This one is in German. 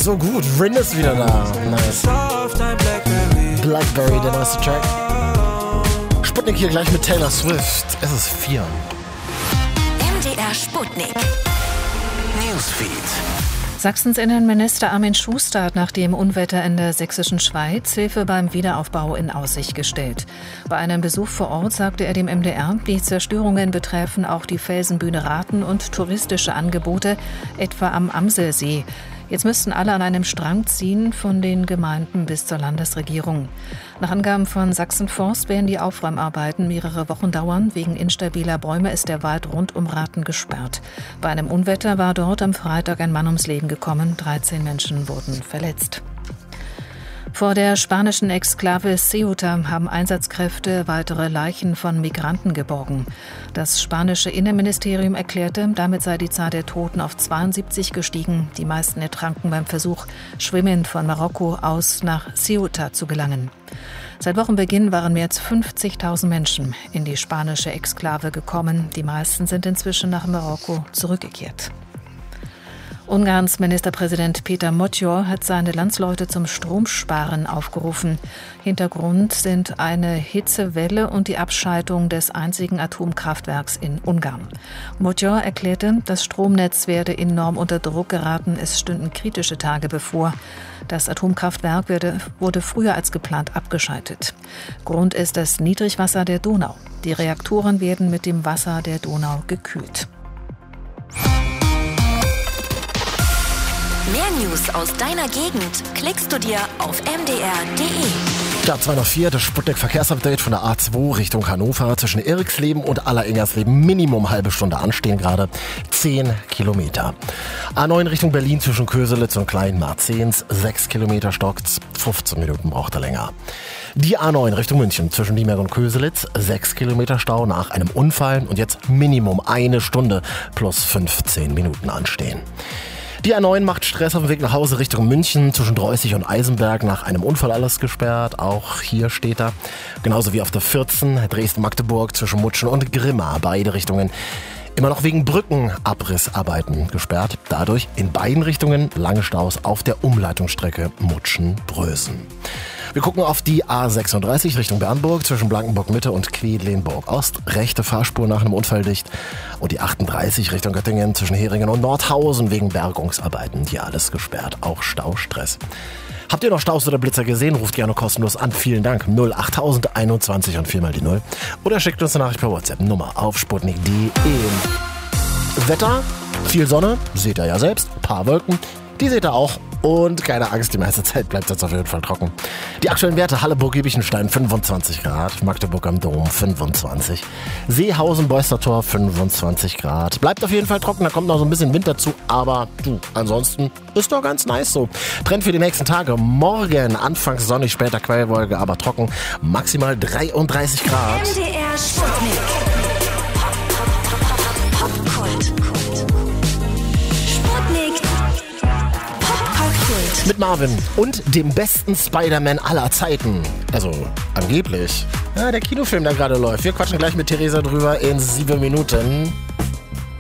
so gut. Rin ist wieder da. Nice. Blackberry, der neueste Track. Sputnik hier gleich mit Taylor Swift. Es ist 4. MDR Sputnik. Newsfeed. Sachsens Innenminister Armin Schuster hat nach dem Unwetter in der sächsischen Schweiz Hilfe beim Wiederaufbau in Aussicht gestellt. Bei einem Besuch vor Ort sagte er dem MDR, die Zerstörungen betreffen auch die Felsenbühne Rathen und touristische Angebote, etwa am Amselsee. Jetzt müssten alle an einem Strang ziehen, von den Gemeinden bis zur Landesregierung. Nach Angaben von Sachsen-Forst werden die Aufräumarbeiten mehrere Wochen dauern. Wegen instabiler Bäume ist der Wald rund um Rathen gesperrt. Bei einem Unwetter war dort am Freitag ein Mann ums Leben gekommen. 13 Menschen wurden verletzt. Vor der spanischen Exklave Ceuta haben Einsatzkräfte weitere Leichen von Migranten geborgen. Das spanische Innenministerium erklärte, damit sei die Zahl der Toten auf 72 gestiegen. Die meisten ertranken beim Versuch, schwimmend von Marokko aus nach Ceuta zu gelangen. Seit Wochenbeginn waren mehr als 50.000 Menschen in die spanische Exklave gekommen. Die meisten sind inzwischen nach Marokko zurückgekehrt. Ungarns Ministerpräsident Péter Motyor hat seine Landsleute zum Stromsparen aufgerufen. Hintergrund sind eine Hitzewelle und die Abschaltung des einzigen Atomkraftwerks in Ungarn. Motyor erklärte, das Stromnetz werde enorm unter Druck geraten, es stünden kritische Tage bevor. Das Atomkraftwerk wurde früher als geplant abgeschaltet. Grund ist das Niedrigwasser der Donau. Die Reaktoren werden mit dem Wasser der Donau gekühlt. Mehr News aus deiner Gegend klickst du dir auf mdr.de. Ja, 2 nach 4, das Sputnik-Verkehrsupdate von der A2 Richtung Hannover. Zwischen Eriksleben und Allerengersleben Minimum halbe Stunde anstehen gerade. 10 Kilometer. A9 Richtung Berlin zwischen Köselitz und Kleinmarzens. 6 Kilometer stockt's. 15 Minuten braucht er länger. Die A9 Richtung München zwischen Limburg und Köselitz. 6 Kilometer Stau nach einem Unfall. Und jetzt Minimum 1 Stunde plus 15 Minuten anstehen. Die A9 macht Stress auf dem Weg nach Hause Richtung München, zwischen Dreußig und Eisenberg, nach einem Unfall alles gesperrt. Auch hier steht er. Genauso wie auf der 14, Dresden-Magdeburg, zwischen Mutschen und Grimma, beide Richtungen. Immer noch wegen Brückenabrissarbeiten gesperrt. Dadurch in beiden Richtungen lange Staus auf der Umleitungsstrecke Mutschen-Brösen. Wir gucken auf die A36 Richtung Bernburg zwischen Blankenburg-Mitte und Quedlinburg-Ost. Rechte Fahrspur nach einem Unfall dicht. Und die 38 Richtung Göttingen zwischen Heringen und Nordhausen wegen Bergungsarbeiten. Hier alles gesperrt, auch Staustress. Habt ihr noch Staus oder Blitzer gesehen? Ruft gerne kostenlos an. Vielen Dank. 08021 und 4 mal die 0. Oder schickt uns eine Nachricht per WhatsApp-Nummer auf sputnik.de. Wetter, viel Sonne, seht ihr ja selbst. Ein paar Wolken, die seht ihr auch. Und keine Angst, die meiste Zeit bleibt es jetzt auf jeden Fall trocken. Die aktuellen Werte: Halleburg-Giebichenstein 25 Grad, Magdeburg am Dom 25, Seehausen-Beustertor 25 Grad. Bleibt auf jeden Fall trocken, da kommt noch so ein bisschen Wind dazu, aber du, ansonsten ist doch ganz nice so. Trend für die nächsten Tage: morgen anfangs sonnig, später Quellwolke, aber trocken, maximal 33 Grad. MDR Sputnik. Popkult. Sputnik. Mit Marvin und dem besten Spider-Man aller Zeiten. Also, angeblich. Ja, der Kinofilm, der gerade läuft. Wir quatschen gleich mit Theresa drüber in 7 Minuten.